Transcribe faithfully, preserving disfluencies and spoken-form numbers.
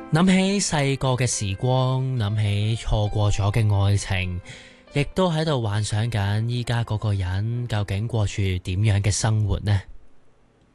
諗起細個嘅時光，諗起錯過咗嘅愛情，亦都喺度幻想緊依家嗰個人究竟過住點樣嘅生活呢？